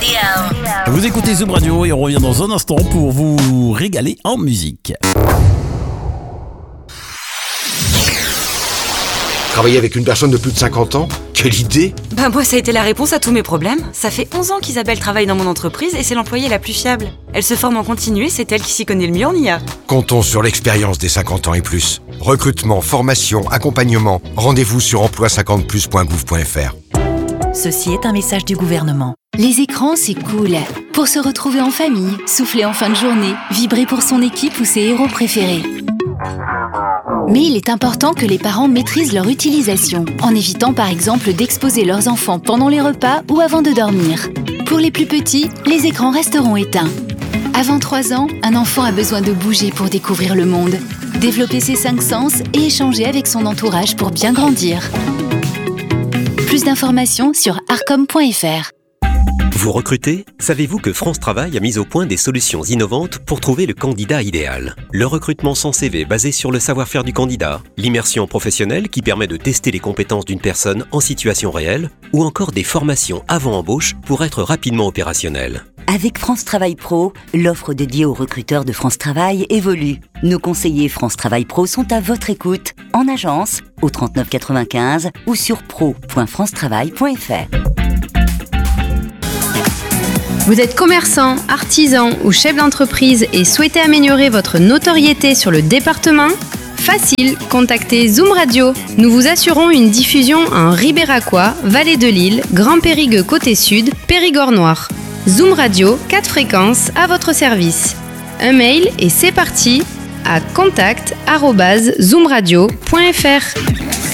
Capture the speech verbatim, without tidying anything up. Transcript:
Radio. Vous écoutez Zoom Radio et on revient dans un instant pour vous régaler en musique. Travailler avec une personne de plus de cinquante ans? Quelle idée! Bah moi ça a été la réponse à tous mes problèmes. Ça fait onze ans qu'Isabelle travaille dans mon entreprise et c'est l'employée la plus fiable. Elle se forme en continu et c'est elle qui s'y connaît le mieux en I A. Comptons sur l'expérience des cinquante ans et plus. Recrutement, formation, accompagnement. Rendez-vous sur emploi cinquante plus point gouv point f r. Ceci est un message du gouvernement. Les écrans, c'est cool. Pour se retrouver en famille, souffler en fin de journée, vibrer pour son équipe ou ses héros préférés. Mais il est important que les parents maîtrisent leur utilisation, en évitant par exemple d'exposer leurs enfants pendant les repas ou avant de dormir. Pour les plus petits, les écrans resteront éteints. Avant trois ans, un enfant a besoin de bouger pour découvrir le monde, développer ses cinq sens et échanger avec son entourage pour bien grandir. Plus d'informations sur arcom point f r. Vous recrutez ? Savez-vous que France Travail a mis au point des solutions innovantes pour trouver le candidat idéal ? Le recrutement sans C V basé sur le savoir-faire du candidat, l'immersion professionnelle qui permet de tester les compétences d'une personne en situation réelle, ou encore des formations avant embauche pour être rapidement opérationnel. Avec France Travail Pro, l'offre dédiée aux recruteurs de France Travail évolue. Nos conseillers France Travail Pro sont à votre écoute, en agence, au trente-neuf quatre-vingt-quinze ou sur pro point france travail point f r. Vous êtes commerçant, artisan ou chef d'entreprise et souhaitez améliorer votre notoriété sur le département ? Facile, contactez Zoom Radio. Nous vous assurons une diffusion en Ribéracois, Vallée de Lille, Grand Périgueux côté sud, Périgord noir. Zoom Radio, quatre fréquences à votre service. Un mail et c'est parti à contact arobase zoom radio point f r.